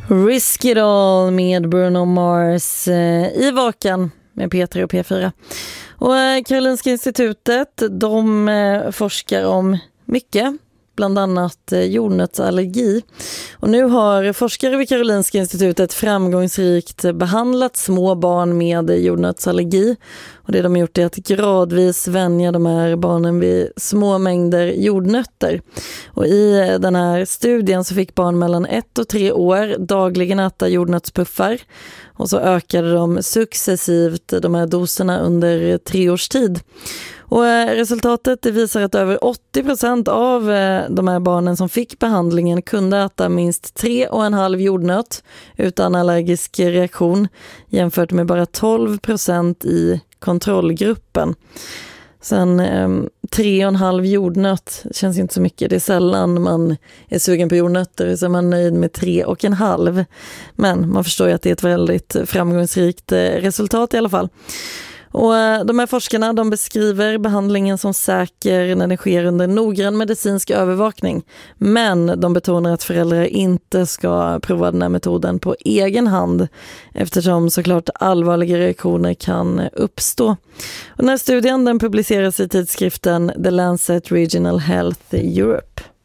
Risk It All med Bruno Mars i Vaken med P3 och P4. Och Karolinska institutet, de forskar om mycket, bland annat jordnötsallergi. Och nu har forskare vid Karolinska institutet framgångsrikt behandlat små barn med jordnötsallergi. Och det de har gjort är att gradvis vänja de här barnen vid små mängder jordnötter. Och i den här studien så fick barn mellan 1 och 3 år dagligen äta jordnötspuffar. Och så ökade de successivt de här doserna under 3 års tid. Och resultatet visar att över 80% av de här barnen som fick behandlingen kunde äta minst 3,5 jordnöt utan allergisk reaktion, jämfört med bara 12% i kontrollgruppen. Sen 3,5 jordnöt känns inte så mycket. Det är sällan man är sugen på jordnötter, så är man nöjd med 3,5. Men man förstår ju att det är ett väldigt framgångsrikt resultat i alla fall. Och de här forskarna, de beskriver behandlingen som säker när den sker under noggrann medicinsk övervakning. Men de betonar att föräldrar inte ska prova den här metoden på egen hand, eftersom såklart allvarliga reaktioner kan uppstå. Och den här studien, den publiceras i tidskriften The Lancet Regional Health Europe.